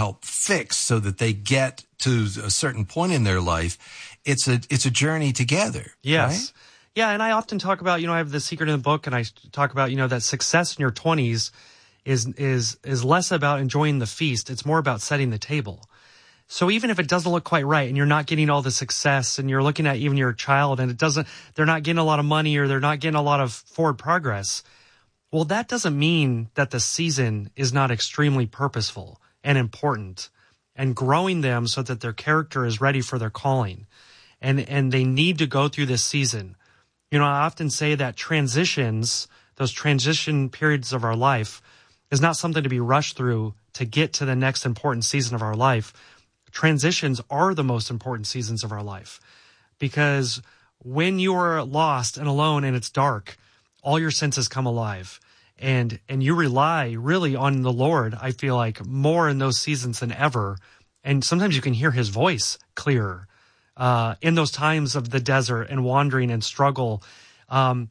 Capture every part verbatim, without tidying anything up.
help fix so that they get to a certain point in their life. It's a it's a journey together. Yes. Right? Yeah, and I often talk about, you know, I have The Secret in the book, and I talk about, you know, that success in your twenties is is is less about enjoying the feast. It's more about setting the table. So even if it doesn't look quite right and you're not getting all the success, and you're looking at even your child and it doesn't, they're not getting a lot of money, or they're not getting a lot of forward progress, well, that doesn't mean that the season is not extremely purposeful and important, and growing them so that their character is ready for their calling. And and they need to go through this season. You know, I often say that transitions, those transition periods of our life, is not something to be rushed through to get to the next important season of our life. Transitions are the most important seasons of our life, because when you are lost and alone and it's dark, all your senses come alive, and and you rely really on the Lord, I feel like, more in those seasons than ever. And sometimes you can hear his voice clearer uh, in those times of the desert and wandering and struggle. Um,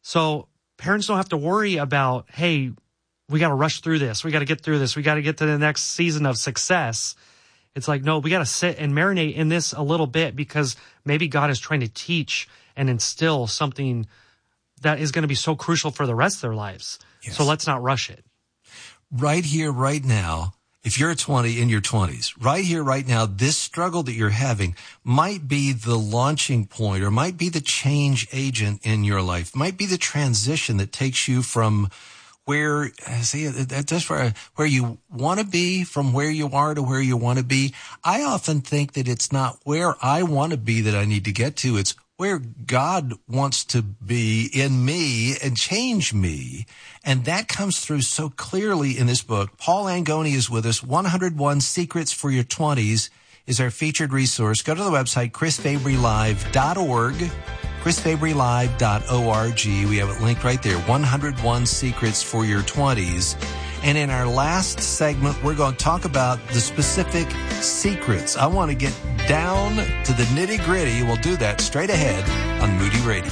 so parents don't have to worry about, hey, we got to rush through this. We got to get through this. We got to get to the next season of success. It's like, no, we got to sit and marinate in this a little bit, because maybe God is trying to teach and instill something that is going to be so crucial for the rest of their lives. Yes. So let's not rush it. Right here, right now, if you're twenty, in your twenties, right here, right now, this struggle that you're having might be the launching point, or might be the change agent in your life, might be the transition that takes you from where, see, that's where, where you want to be, from where you are to where you want to be. I often think that it's not where I want to be that I need to get to. It's where God wants to be in me and change me. And that comes through so clearly in this book. Paul Angoni is with us. one oh one Secrets for Your twenties is our featured resource. Go to the website, chris fabry live dot org. chris fabry live dot org. We have it linked right there. one oh one Secrets for Your twenties. And in our last segment, we're going to talk about the specific secrets. I want to get down to the nitty gritty. We'll do that straight ahead on Moody Radio.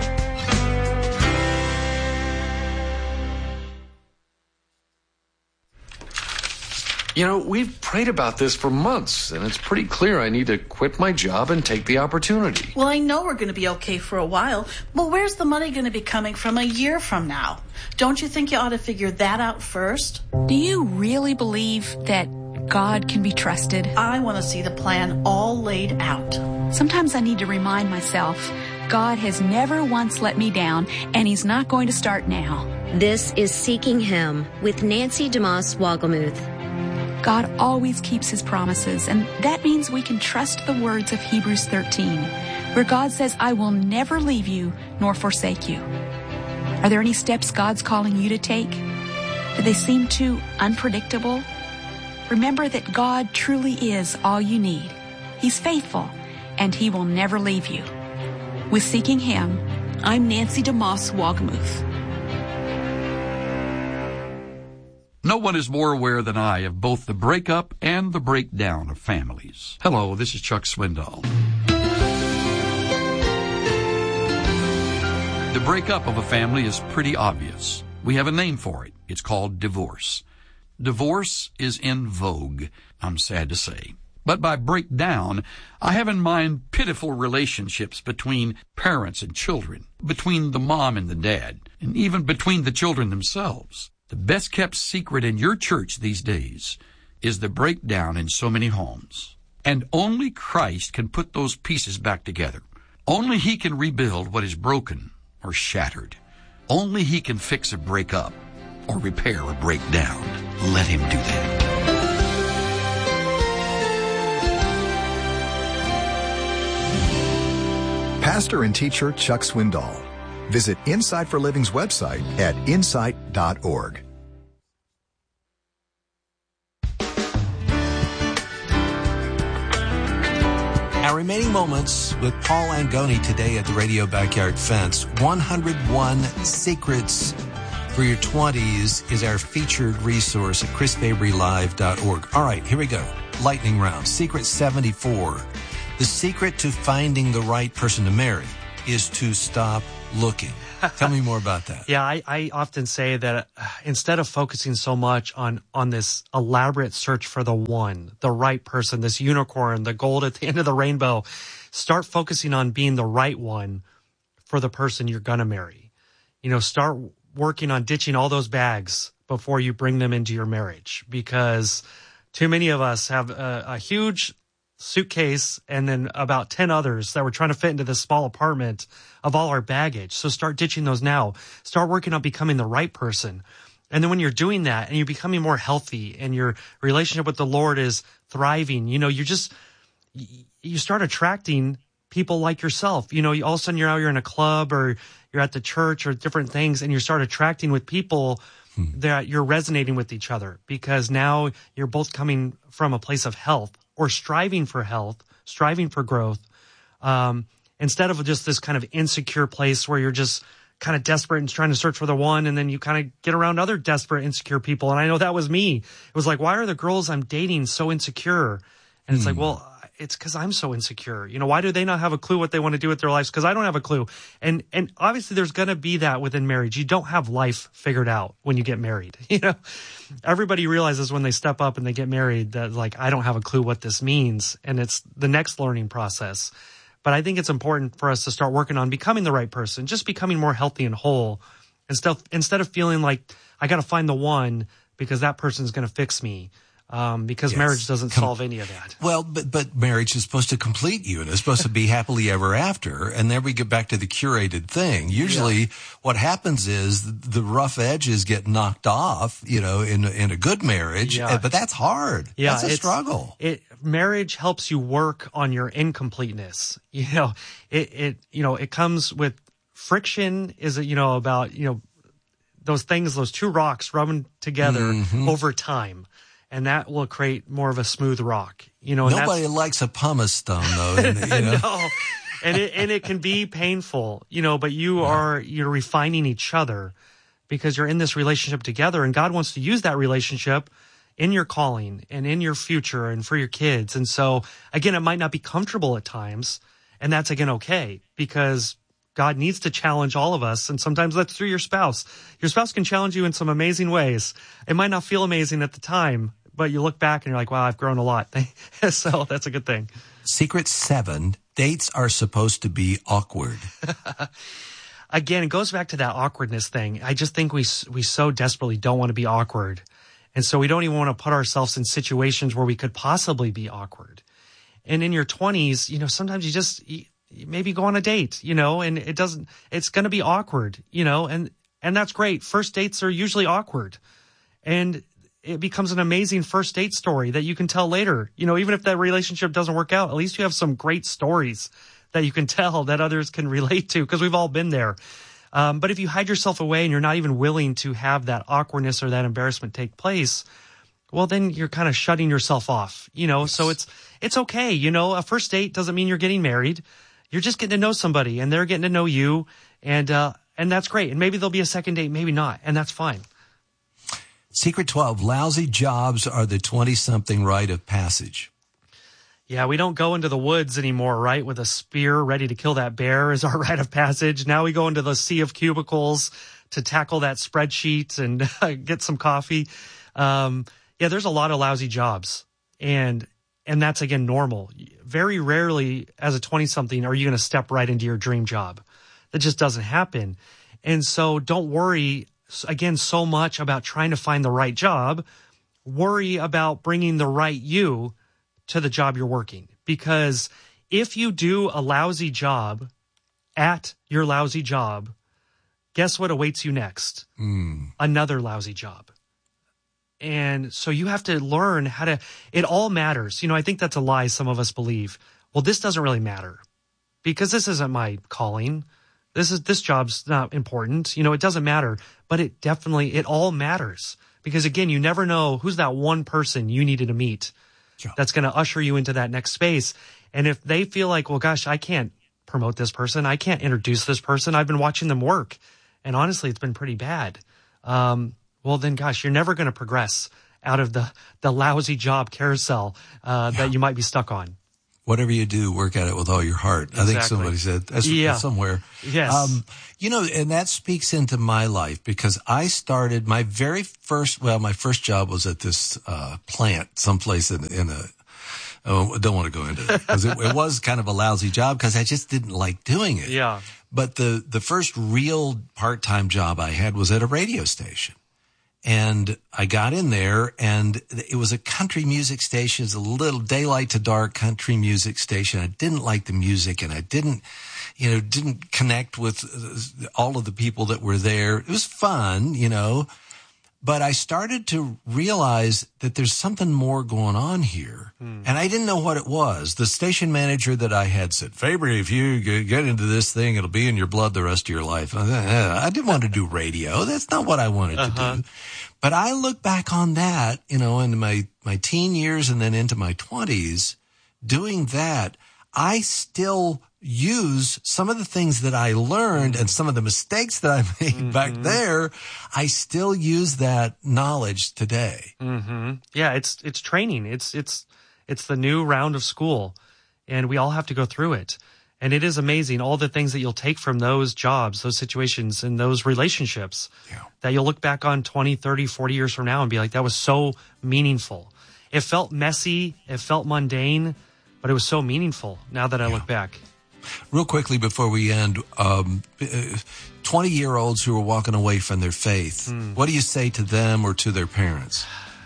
You know, we've prayed about this for months, and it's pretty clear I need to quit my job and take the opportunity. Well, I know we're going to be okay for a while, but where's the money going to be coming from a year from now? Don't you think you ought to figure that out first? Do you really believe that God can be trusted? I want to see the plan all laid out. Sometimes I need to remind myself, God has never once let me down, and he's not going to start now. This is Seeking Him with Nancy DeMoss Wogelmuth. God always keeps his promises, and that means we can trust the words of Hebrews thirteen, where God says, I will never leave you nor forsake you. Are there any steps God's calling you to take? Do they seem too unpredictable? Remember that God truly is all you need. He's faithful, and he will never leave you. With Seeking Him, I'm Nancy DeMoss Wogelmuth. No one is more aware than I of both the breakup and the breakdown of families. Hello, this is Chuck Swindoll. The breakup of a family is pretty obvious. We have a name for it. It's called divorce. Divorce is in vogue, I'm sad to say. But by breakdown, I have in mind pitiful relationships between parents and children, between the mom and the dad, and even between the children themselves. The best-kept secret in your church these days is the breakdown in so many homes. And only Christ can put those pieces back together. Only he can rebuild what is broken or shattered. Only he can fix a breakup or repair a breakdown. Let him do that. Pastor and teacher Chuck Swindoll. Visit Insight for Living's website at insight dot org. Our remaining moments with Paul Angoni today at the Radio Backyard Fence. one oh one Secrets for Your twenties is our featured resource at chris fabry live dot org. All right, here we go. Lightning round. Secret seventy-four. The secret to finding the right person to marry is to stop looking. Tell me more about that. Yeah, I, I often say that uh, instead of focusing so much on, on this elaborate search for the one, the right person, this unicorn, the gold at the end of the rainbow, start focusing on being the right one for the person you're going to marry. You know, start working on ditching all those bags before you bring them into your marriage, because too many of us have a, a huge suitcase and then about ten others that we're trying to fit into this small apartment of all our baggage. So start ditching those now. Start working on becoming the right person. And then when you're doing that and you're becoming more healthy and your relationship with the Lord is thriving, you know, you just, you start attracting people like yourself. You know, all of a sudden you're out, you're in a club or you're at the church or different things, and you start attracting with people hmm. that you're resonating with each other, because now you're both coming from a place of health or striving for health, striving for growth, um, instead of just this kind of insecure place where you're just kind of desperate and trying to search for the one, and then you kind of get around other desperate, insecure people. And I know that was me. It was like, why are the girls I'm dating so insecure? And it's hmm. like, well, it's because I'm so insecure. You know, why do they not have a clue what they want to do with their lives? Because I don't have a clue. And and obviously there's going to be that within marriage. You don't have life figured out when you get married. You know, everybody realizes when they step up and they get married that, like, I don't have a clue what this means. And it's the next learning process. But I think it's important for us to start working on becoming the right person, just becoming more healthy and whole, instead of, instead of feeling like I got to find the one because that person's going to fix me. Um, because yes. marriage doesn't Com- solve any of that. Well, but, but marriage is supposed to complete you, and it's supposed to be happily ever after. And then we get back to the curated thing. Usually yeah. what happens is the rough edges get knocked off, you know, in, in a good marriage, yeah. but that's hard. Yeah, that's a struggle. It, marriage helps you work on your incompleteness. You know, it, it, you know, it comes with friction is, you know, about, you know, those things, those two rocks rubbing together mm-hmm. over time. And that will create more of a smooth rock, you know. And nobody likes a pumice stone, though. You know? No, and it and it can be painful, you know. But you yeah. are you're refining each other because you're in this relationship together, and God wants to use that relationship in your calling and in your future and for your kids. And so, again, it might not be comfortable at times, and that's again okay, because God needs to challenge all of us, and sometimes that's through your spouse. Your spouse can challenge you in some amazing ways. It might not feel amazing at the time, but you look back and you're like, wow, I've grown a lot. So that's a good thing. Secret seven, dates are supposed to be awkward. Again, it goes back to that awkwardness thing. I just think we we so desperately don't want to be awkward. And so we don't even want to put ourselves in situations where we could possibly be awkward. And in your twenties, you know, sometimes you just... You, maybe go on a date, you know, and it doesn't, it's going to be awkward, you know, and, and that's great. First dates are usually awkward, and it becomes an amazing first date story that you can tell later. You know, even if that relationship doesn't work out, at least you have some great stories that you can tell that others can relate to, because we've all been there. Um, but if you hide yourself away and you're not even willing to have that awkwardness or that embarrassment take place, well, then you're kind of shutting yourself off, you know, yes. So it's, it's okay. You know, a first date doesn't mean you're getting married. You're just getting to know somebody, and they're getting to know you, and uh, and that's great. And maybe there'll be a second date, maybe not, and that's fine. Secret twelve, lousy jobs are the twenty-something rite of passage. Yeah, we don't go into the woods anymore, right, with a spear ready to kill that bear is our rite of passage. Now we go into the sea of cubicles to tackle that spreadsheet and uh, get some coffee. Um, yeah, there's a lot of lousy jobs, and And that's, again, normal. Very rarely as a twenty-something are you going to step right into your dream job. That just doesn't happen. And so don't worry, again, so much about trying to find the right job. Worry about bringing the right you to the job you're working. Because if you do a lousy job at your lousy job, guess what awaits you next? Mm. Another lousy job. And so you have to learn how to, it all matters. You know, I think that's a lie some of us believe. Well, this doesn't really matter because this isn't my calling. This is, this job's not important. You know, it doesn't matter, but it definitely, it all matters because again, you never know who's that one person you needed to meet yeah. that's going to usher you into that next space. And if they feel like, well, gosh, I can't promote this person. I can't introduce this person. I've been watching them work. And honestly, it's been pretty bad. Um, Well, then, gosh, you're never going to progress out of the, the lousy job carousel uh, yeah. that you might be stuck on. Whatever you do, work at it with all your heart. Exactly. I think somebody said that's yeah. somewhere. Yes. Um, you know, and that speaks into my life because I started my very first, well, my first job was at this uh, plant someplace in, in a, oh, I don't want to go into it because it, it was kind of a lousy job because I just didn't like doing it. Yeah. But the, the first real part-time job I had was at a radio station. And I got in there, and it was a country music station. It's a little daylight to dark country music station. I didn't like the music, and I didn't, you know, didn't connect with all of the people that were there. It was fun, you know, but I started to realize that there's something more going on here. Hmm. And I didn't know what it was. The station manager that I had said, Faber, if you get into this thing, it'll be in your blood the rest of your life. I, thought, eh, I didn't want to do radio. That's not what I wanted uh-huh. to do. But I look back on that, you know, in my, my teen years and then into my twenties, doing that, I still use some of the things that I learned and some of the mistakes that I made mm-hmm. back there. I still use that knowledge today. Mm-hmm. Yeah, it's it's training. It's it's it's the new round of school, and we all have to go through it. And it is amazing, all the things that you'll take from those jobs, those situations, and those relationships yeah. that you'll look back on twenty, thirty, forty years from now and be like, that was so meaningful. It felt messy. It felt mundane, but it was so meaningful now that I yeah. look back. Real quickly before we end, um, twenty-year-olds who are walking away from their faith, mm. what do you say to them or to their parents?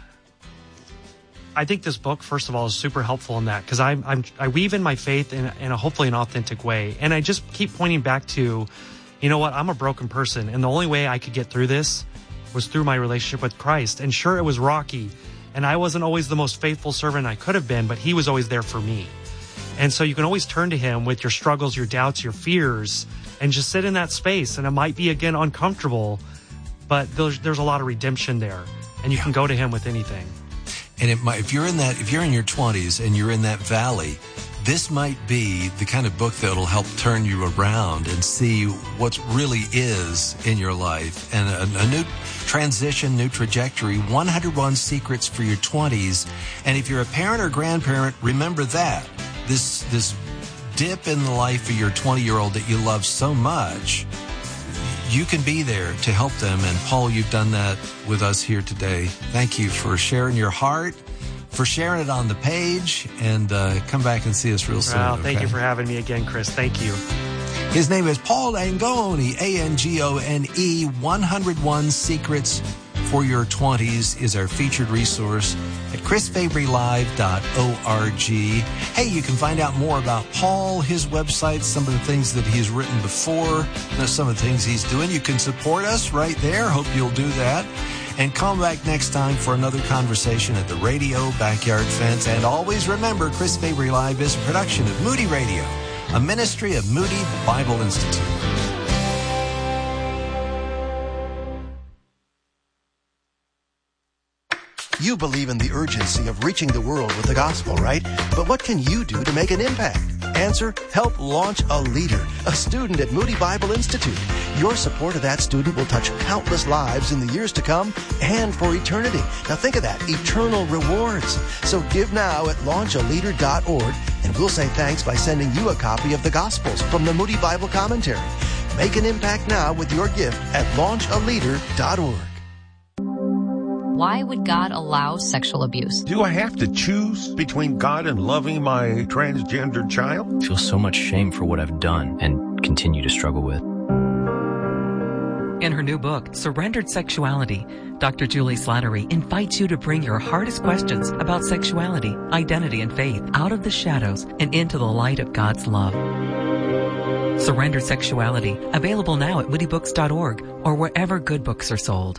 I think this book, first of all, is super helpful in that because I'm, I'm, I weave in my faith in, in a hopefully an authentic way. And I just keep pointing back to, you know what, I'm a broken person. And the only way I could get through this was through my relationship with Christ. And sure, it was rocky. And I wasn't always the most faithful servant I could have been, but he was always there for me. And so you can always turn to him with your struggles, your doubts, your fears, and just sit in that space. And it might be, again, uncomfortable, but there's, there's a lot of redemption there. And you yeah. can go to him with anything. And it might, if you're in that, if you're in your twenties and you're in that valley, this might be the kind of book that'll help turn you around and see what really is in your life and a, a new transition, new trajectory, one hundred one Secrets for Your twenties. And if you're a parent or grandparent, remember that. This, this dip in the life of your twenty-year-old that you love so much, you can be there to help them. And Paul, you've done that with us here today. Thank you for sharing your heart, for sharing it on the page, and uh, come back and see us real soon. Well, thank okay? you for having me again, Chris. Thank you. His name is Paul Angone, A N G O N E. one hundred one Secrets for Your twenties is our featured resource at chris fabry live dot org. Hey, you can find out more about Paul, his website, some of the things that he's written before, some of the things he's doing. You can support us right there. Hope you'll do that. And come back next time for another conversation at the Radio Backyard Fence. And always remember, Chris Fabry Live is a production of Moody Radio, a ministry of Moody Bible Institute. You believe in the urgency of reaching the world with the gospel, right? But what can you do to make an impact? Answer, help launch a leader, a student at Moody Bible Institute. Your support of that student will touch countless lives in the years to come and for eternity. Now think of that, eternal rewards. So give now at launch a leader dot org, and we'll say thanks by sending you a copy of the Gospels from the Moody Bible Commentary. Make an impact now with your gift at launch a leader dot org. Why would God allow sexual abuse? Do I have to choose between God and loving my transgender child? I feel so much shame for what I've done and continue to struggle with. In her new book, Surrendered Sexuality, Doctor Julie Slattery invites you to bring your hardest questions about sexuality, identity, and faith out of the shadows and into the light of God's love. Surrendered Sexuality, available now at moody books dot org or wherever good books are sold.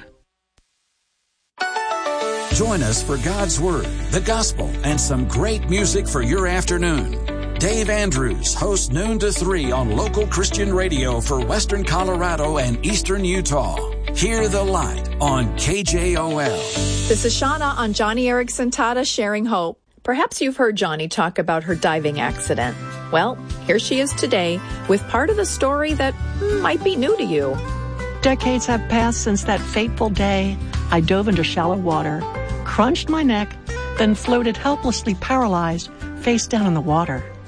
Join us for God's Word, the Gospel, and some great music for your afternoon. Dave Andrews hosts noon to three on local Christian radio for Western Colorado and Eastern Utah. Hear the Light on K J O L. This is Shauna on Johnny Erickson Tata Sharing Hope. Perhaps you've heard Johnny talk about her diving accident. Well, here she is today with part of the story that might be new to you. Decades have passed since that fateful day I dove into shallow water, crunched my neck, then floated helplessly paralyzed face down in the water.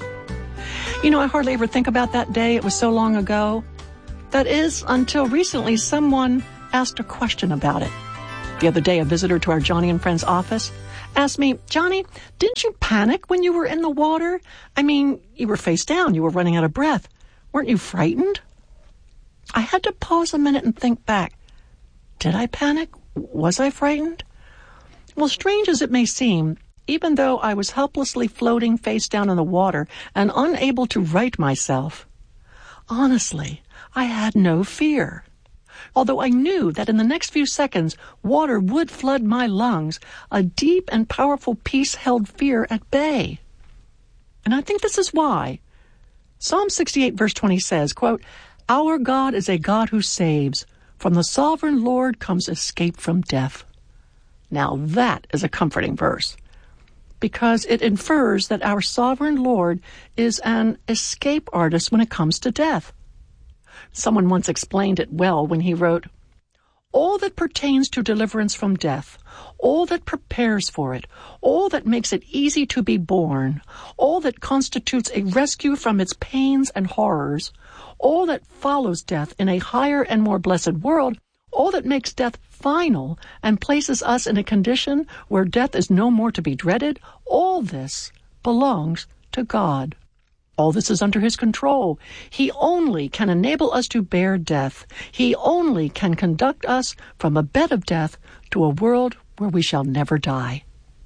You know, I hardly ever think about that day. It was so long ago. That is, until recently someone asked a question about it. The other day, a visitor to our Johnny and Friends office asked me, Johnny, didn't you panic when you were in the water? I mean, you were face down. You were running out of breath. Weren't you frightened? I had to pause a minute and think back. Did I panic? Was I frightened? Well, strange as it may seem, even though I was helplessly floating face down in the water and unable to right myself, honestly, I had no fear. Although I knew that in the next few seconds, water would flood my lungs, a deep and powerful peace held fear at bay. And I think this is why. Psalm sixty-eight verse twenty says, quote, "Our God is a God who saves. From the sovereign Lord comes escape from death." Now that is a comforting verse, because it infers that our sovereign Lord is an escape artist when it comes to death. Someone once explained it well when he wrote, "All that pertains to deliverance from death, all that prepares for it, all that makes it easy to be born, all that constitutes a rescue from its pains and horrors, all that follows death in a higher and more blessed world, all that makes death final and places us in a condition where death is no more to be dreaded, all this belongs to God. All this is under his control. He only can enable us to bear death. He only can conduct us from a bed of death to a world where we shall never die."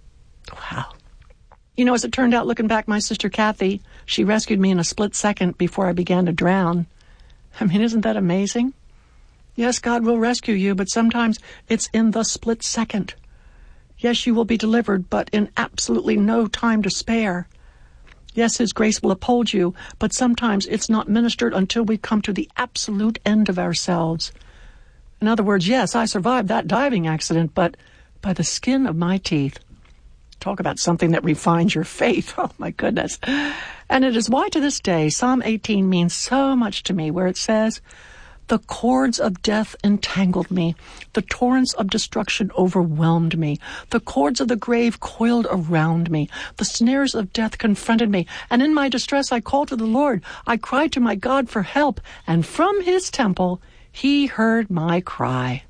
Wow. You know, as it turned out, looking back, my sister Kathy, she rescued me in a split second before I began to drown. I mean, isn't that amazing? Yes, God will rescue you, but sometimes it's in the split second. Yes, you will be delivered, but in absolutely no time to spare. Yes, his grace will uphold you, but sometimes it's not ministered until we come to the absolute end of ourselves. In other words, yes, I survived that diving accident, but by the skin of my teeth. Talk about something that refines your faith. Oh, my goodness. And it is why to this day, Psalm eighteen means so much to me, where it says, "The cords of death entangled me. The torrents of destruction overwhelmed me. The cords of the grave coiled around me. The snares of death confronted me. And in my distress I called to the Lord. I cried to my God for help. And from his temple he heard my cry."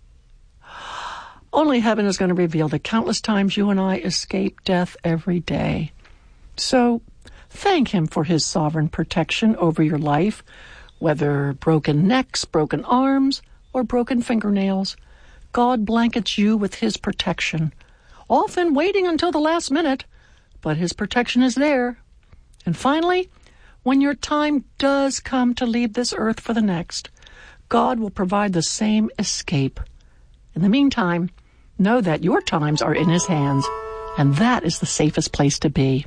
Only heaven is going to reveal the countless times you and I escape death every day. So thank him for his sovereign protection over your life, whether broken necks, broken arms, or broken fingernails. God blankets you with his protection, often waiting until the last minute, but his protection is there. And finally, when your time does come to leave this earth for the next, God will provide the same escape. In the meantime, know that your times are in his hands, and that is the safest place to be.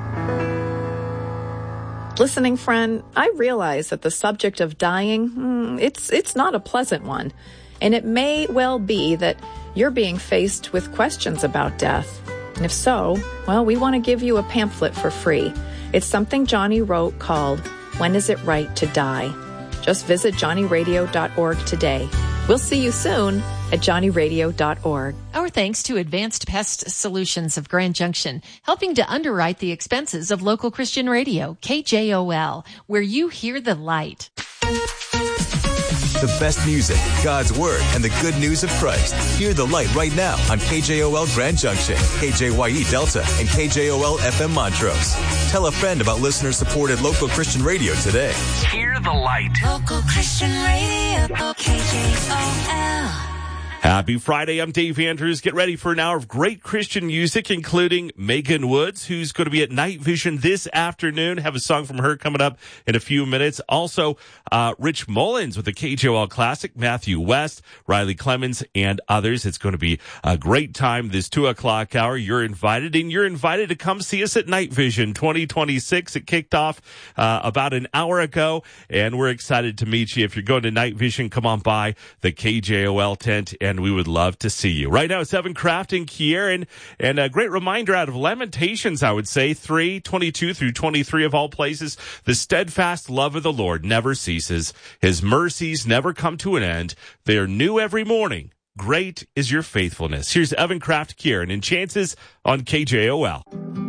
Listening friend, I realize that the subject of dying, it's it's not a pleasant one. And it may well be that you're being faced with questions about death. And if so, well, we want to give you a pamphlet for free. It's something Johnny wrote called "When Is It Right to Die?" Just visit johnny radio dot org today. We'll see you soon at johnny radio dot org. Our thanks to Advanced Pest Solutions of Grand Junction, helping to underwrite the expenses of local Christian radio, K J O L, where you hear the light. The best music, God's Word, and the good news of Christ. Hear the light right now on K J O L Grand Junction, K J Y E Delta, and K J O L F M Montrose. Tell a friend about listener-supported local Christian radio today. Hear the light. Local Christian radio, K J O L. Happy Friday. I'm Dave Andrews. Get ready for an hour of great Christian music, including Megan Woods, who's going to be at Night Vision this afternoon. Have a song from her coming up in a few minutes. Also, uh, Rich Mullins with the K J O L Classic, Matthew West, Riley Clemens, and others. It's going to be a great time this two o'clock hour. You're invited, and you're invited to come see us at Night Vision twenty twenty-six. It kicked off uh, about an hour ago, and we're excited to meet you. If you're going to Night Vision, come on by the K J O L tent, and we would love to see you. Right now, it's Evan Kraft and Kieran, and a great reminder out of Lamentations, I would say, three, twenty-two through twenty-three of all places. The steadfast love of the Lord never ceases. His mercies never come to an end. They are new every morning. Great is your faithfulness. Here's Evan Kraft, Kieran, and Chances on K J O L.